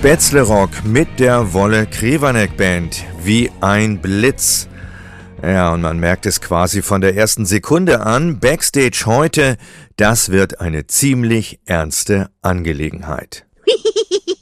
Spätzle-Rock mit der Wolle Krewanek Band, wie ein Blitz. Ja, und man merkt es quasi von der ersten Sekunde an. Backstage heute, das wird eine ziemlich ernste Angelegenheit.